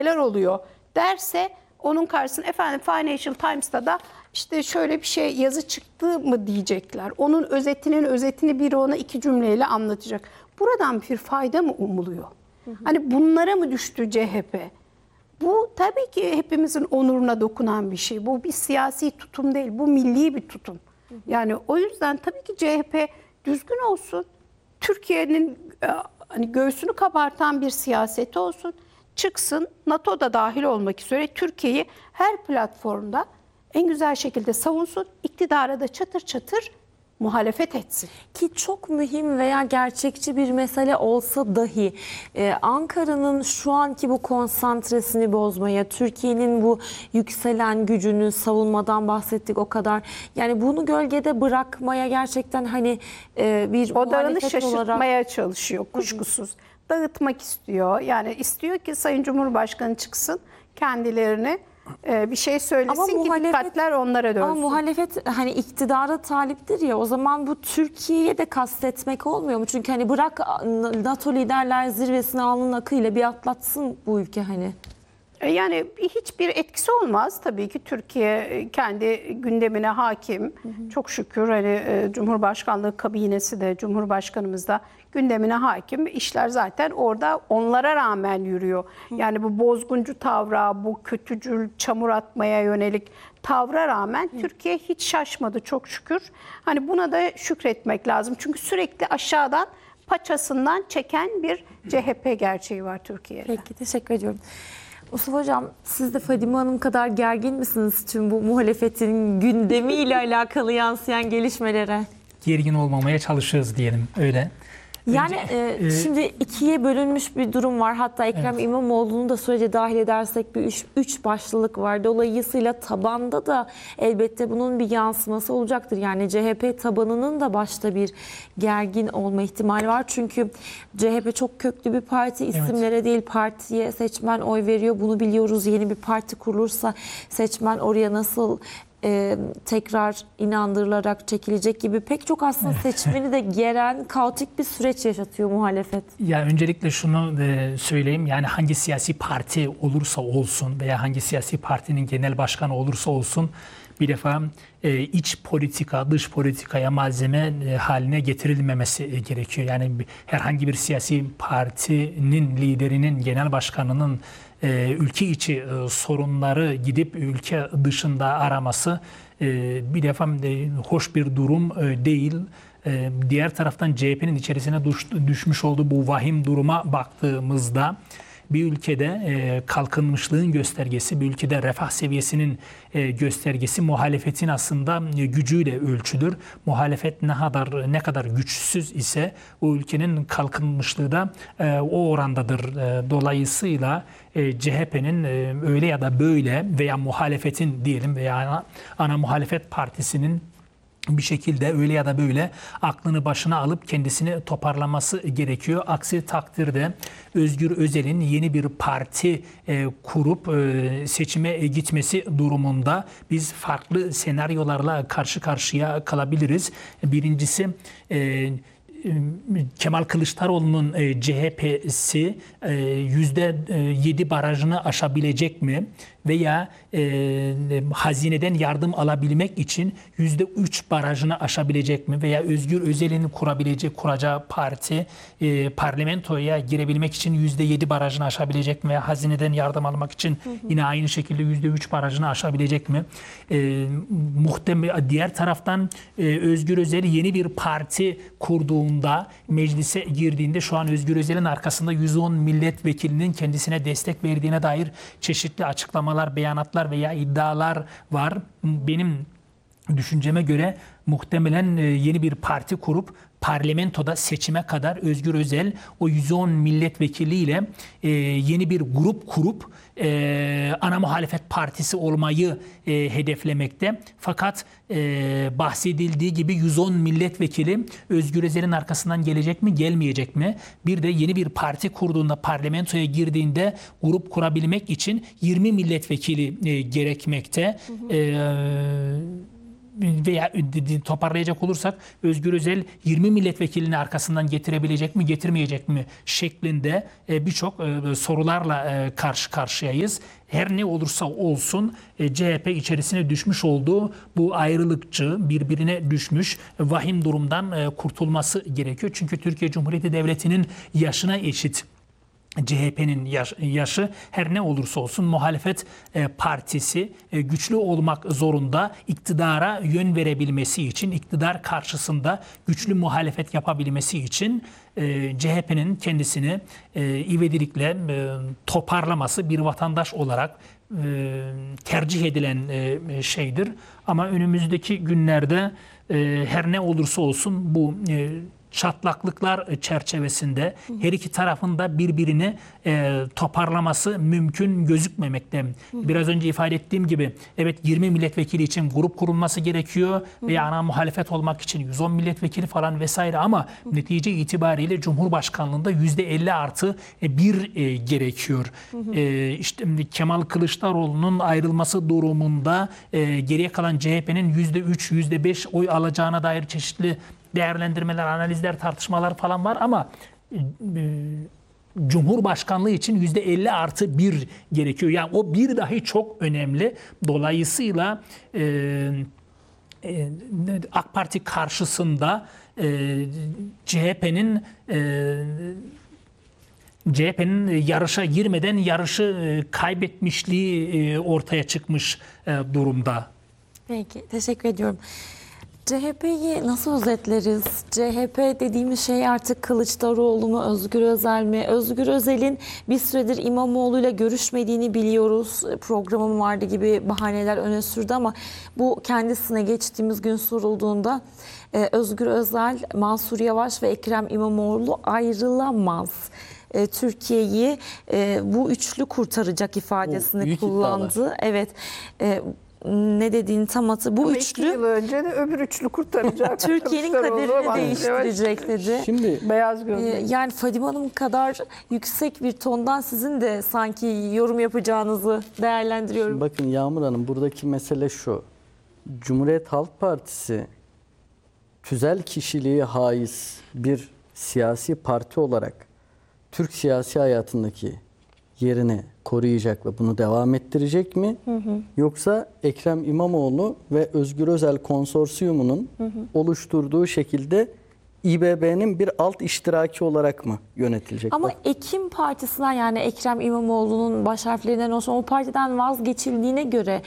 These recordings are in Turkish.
neler oluyor derse onun karşısına efendim Financial Times'ta da işte şöyle bir şey yazı çıktı mı diyecekler. Onun özetini biri ona 2 cümleyle anlatacak. Buradan bir fayda mı umuluyor? Hani bunlara mı düştü CHP? Bu tabii ki hepimizin onuruna dokunan bir şey. Bu bir siyasi tutum değil, bu milli bir tutum. Yani o yüzden tabii ki CHP düzgün olsun. Türkiye'nin hani göğsünü kabartan bir siyaseti olsun. Çıksın, NATO'da dahil olmak üzere Türkiye'yi her platformda en güzel şekilde savunsun. İktidara da çatır çatır muhalefet etsin. Ki çok mühim veya gerçekçi bir mesele olsa dahi Ankara'nın şu anki bu konsantresini bozmaya, Türkiye'nin bu yükselen gücünü, savunmadan bahsettik o kadar. Yani bunu gölgede bırakmaya gerçekten hani bir Odağını muhalefet şaşırtmaya olarak... çalışıyor kuşkusuz. Dağıtmak istiyor. Yani istiyor ki Sayın Cumhurbaşkanı çıksın kendilerini bir şey söylesin ki dikkatler onlara dönsün. Ama muhalefet hani iktidara taliptir ya, o zaman bu Türkiye'ye de kastetmek olmuyor mu? Çünkü hani bırak NATO liderler zirvesini alnının akıyla bir atlatsın bu ülke hani. Yani hiçbir etkisi olmaz. Tabii ki Türkiye kendi gündemine hakim. Çok şükür hani Cumhurbaşkanlığı kabinesi de Cumhurbaşkanımız da gündemine hakim. İşler zaten orada onlara rağmen yürüyor. Yani bu bozguncu tavra, bu kötücül çamur atmaya yönelik tavra rağmen Türkiye hiç şaşmadı çok şükür. Hani buna da şükretmek lazım. Çünkü sürekli aşağıdan paçasından çeken bir CHP gerçeği var Türkiye'de. Peki, teşekkür ediyorum. Mustafa Hocam, siz de Fadime Hanım kadar gergin misiniz tüm bu muhalefetin gündemiyle alakalı yansıyan gelişmelere? Gergin olmamaya çalışıyoruz diyelim öyle. Yani şimdi ikiye bölünmüş bir durum var. Hatta Ekrem İmamoğlu'nu da sürece dahil edersek bir üç başlılık var. Dolayısıyla tabanda da elbette bunun bir yansıması olacaktır. Yani CHP tabanının da başta bir gergin olma ihtimali var. Çünkü CHP çok köklü bir parti. İsimlere değil partiye seçmen oy veriyor. Bunu biliyoruz. Yeni bir parti kurulursa seçmen oraya nasıl tekrar inandırılarak çekilecek gibi pek çok aslında seçmeni de geren kaotik bir süreç yaşatıyor muhalefet. Ya öncelikle şunu söyleyeyim, yani hangi siyasi parti olursa olsun veya hangi siyasi partinin genel başkanı olursa olsun bir defa iç politika, dış politikaya malzeme haline getirilmemesi gerekiyor. Yani herhangi bir siyasi partinin liderinin, genel başkanının ülke içi sorunları gidip ülke dışında araması bir defa hoş bir durum değil. Diğer taraftan CHP'nin içerisine düşmüş olduğu bu vahim duruma baktığımızda bir ülkede kalkınmışlığın göstergesi, bir ülkede refah seviyesinin göstergesi muhalefetin aslında gücüyle ölçülür. Muhalefet ne kadar güçsüz ise o ülkenin kalkınmışlığı da o orandadır. Dolayısıyla CHP'nin öyle ya da böyle veya muhalefetin diyelim veya ana muhalefet partisinin bir şekilde öyle ya da böyle aklını başına alıp kendisini toparlaması gerekiyor. Aksi takdirde Özgür Özel'in yeni bir parti kurup seçime gitmesi durumunda biz farklı senaryolarla karşı karşıya kalabiliriz. Birincisi Kemal Kılıçdaroğlu'nun CHP'si %7 barajını aşabilecek mi? Veya hazineden yardım alabilmek için %3 barajını aşabilecek mi? Veya Özgür Özel'in kuracağı parti parlamentoya girebilmek için %7 barajını aşabilecek mi? Veya hazineden yardım almak için yine aynı şekilde %3 barajını aşabilecek mi? Diğer taraftan Özgür Özel yeni bir parti kurduğunda, meclise girdiğinde şu an Özgür Özel'in arkasında 110 milletvekilinin kendisine destek verdiğine dair çeşitli açıklamalar, beyanatlar veya iddialar var. Benim düşünceme göre muhtemelen yeni bir parti kurup parlamentoda seçime kadar Özgür Özel o 110 milletvekiliyle yeni bir grup kurup ana muhalefet partisi olmayı hedeflemekte. Fakat bahsedildiği gibi 110 milletvekili Özgür Özel'in arkasından gelecek mi, gelmeyecek mi? Bir de yeni bir parti kurduğunda, parlamentoya girdiğinde grup kurabilmek için 20 milletvekili gerekmekte. veya toparlayacak olursak Özgür Özel 20 milletvekilini arkasından getirebilecek mi, getirmeyecek mi şeklinde birçok sorularla karşı karşıyayız. Her ne olursa olsun CHP içerisine düşmüş olduğu bu ayrılıkçı, birbirine düşmüş vahim durumdan kurtulması gerekiyor. Çünkü Türkiye Cumhuriyeti Devleti'nin yaşına eşit CHP'nin yaşı, her ne olursa olsun muhalefet partisi güçlü olmak zorunda, iktidara yön verebilmesi için, iktidar karşısında güçlü muhalefet yapabilmesi için CHP'nin kendisini ivedilikle toparlaması bir vatandaş olarak tercih edilen şeydir. Ama önümüzdeki günlerde her ne olursa olsun bu çatlaklıklar çerçevesinde her iki tarafın da birbirini toparlaması mümkün gözükmemekte. Biraz önce ifade ettiğim gibi evet 20 milletvekili için grup kurulması gerekiyor veya ana muhalefet olmak için 110 milletvekili falan vesaire ama netice itibariyle Cumhurbaşkanlığında %50+1 gerekiyor. İşte Kemal Kılıçdaroğlu'nun ayrılması durumunda geriye kalan CHP'nin %3, %5 oy alacağına dair çeşitli değerlendirmeler, analizler, tartışmalar falan var ama Cumhurbaşkanlığı için %50+1 gerekiyor. Yani o bir dahi çok önemli. Dolayısıyla AK Parti karşısında CHP'nin yarışa girmeden yarışı kaybetmişliği ortaya çıkmış durumda. Peki, teşekkür ediyorum. CHP'yi nasıl özetleriz? CHP dediğimiz şey artık Kılıçdaroğlu mu, Özgür Özel mi? Özgür Özel'in bir süredir İmamoğlu'yla görüşmediğini biliyoruz. Programım vardı gibi bahaneler öne sürdü ama bu kendisine geçtiğimiz gün sorulduğunda Özgür Özel, Mansur Yavaş ve Ekrem İmamoğlu ayrılamaz. Türkiye'yi bu üçlü kurtaracak ifadesini kullandı. Evet. Ne dediğini tam hatırlamıyorum. Bu Ama üçlü 2 yıl önce de öbür üçlü kurtaracak. Türkiye'nin kaderini değiştirecek dedi. Şimdi Beyaz gözlü. Yani Fadime Hanım kadar yüksek bir tondan sizin de sanki yorum yapacağınızı değerlendiriyorum. bakın Yağmur Hanım, buradaki mesele şu. Cumhuriyet Halk Partisi tüzel kişiliği haiz bir siyasi parti olarak Türk siyasi hayatındaki yerini koruyacak ve bunu devam ettirecek mi? Yoksa Ekrem İmamoğlu ve Özgür Özel konsorsiyumunun oluşturduğu şekilde İBB'nin bir alt iştiraki olarak mı yönetilecek? Ama Ekim Partisi'nden, yani Ekrem İmamoğlu'nun baş harflerinden olsun, o partiden vazgeçildiğine göre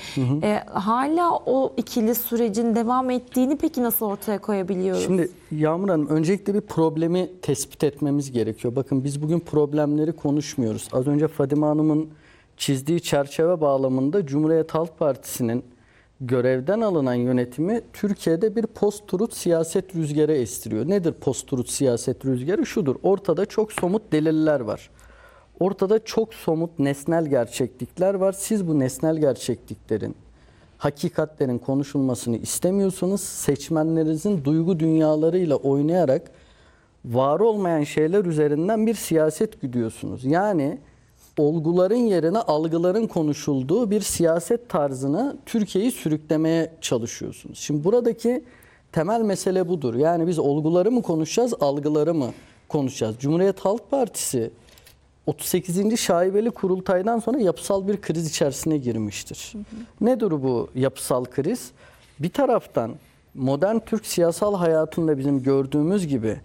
hala o ikili sürecin devam ettiğini peki nasıl ortaya koyabiliyoruz? Şimdi Yağmur Hanım, öncelikle bir problemi tespit etmemiz gerekiyor. Bakın biz bugün problemleri konuşmuyoruz. Az önce Fadime Hanım'ın çizdiği çerçeve bağlamında Cumhuriyet Halk Partisi'nin görevden alınan yönetimi Türkiye'de bir post-truth siyaset rüzgarı estiriyor. Nedir post-truth siyaset rüzgarı? Şudur: ortada çok somut deliller var. Ortada çok somut nesnel gerçeklikler var. Siz bu nesnel gerçekliklerin, hakikatlerin konuşulmasını istemiyorsunuz. Seçmenlerinizin duygu dünyalarıyla oynayarak var olmayan şeyler üzerinden bir siyaset güdüyorsunuz. Yani olguların yerine algıların konuşulduğu bir siyaset tarzını Türkiye'yi sürüklemeye çalışıyorsunuz. Şimdi buradaki temel mesele budur. Yani biz olguları mı konuşacağız, algıları mı konuşacağız? Cumhuriyet Halk Partisi 38. şaibeli kurultaydan sonra yapısal bir kriz içerisine girmiştir. Nedir bu yapısal kriz? Bir taraftan modern Türk siyasal hayatında bizim gördüğümüz gibi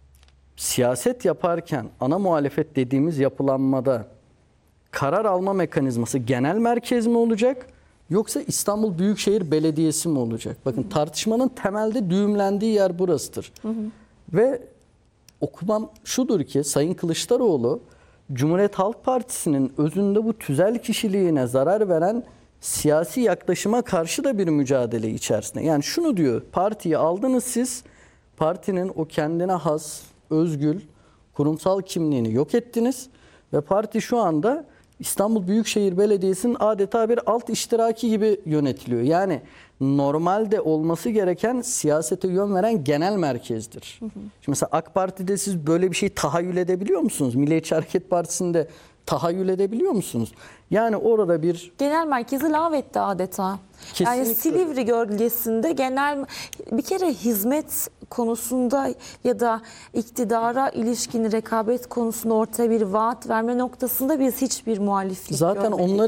siyaset yaparken ana muhalefet dediğimiz yapılanmada karar alma mekanizması genel merkez mi olacak, yoksa İstanbul Büyükşehir Belediyesi mi olacak? Bakın, tartışmanın temelde düğümlendiği yer burasıdır. Ve okumam şudur ki Sayın Kılıçdaroğlu Cumhuriyet Halk Partisi'nin özünde bu tüzel kişiliğine zarar veren siyasi yaklaşıma karşı da bir mücadele içerisinde. Yani şunu diyor: partiyi aldınız siz, partinin o kendine has, özgül, kurumsal kimliğini yok ettiniz ve parti şu anda İstanbul Büyükşehir Belediyesi'nin adeta bir alt iştiraki gibi yönetiliyor. Yani normalde olması gereken siyasete yön veren genel merkezdir. Şimdi mesela AK Parti'de siz böyle bir şey tahayyül edebiliyor musunuz? Milliyetçi Hareket Partisi'nde tahayyül edebiliyor musunuz? Yani orada bir Genel merkezi lağvetti adeta. Yani Kesinlikle. Silivri gölgesinde bir kere hizmet konusunda ya da iktidara ilişkin rekabet konusunda ortaya bir vaat verme noktasında biz hiçbir muhaliflik zaten görmedik. onları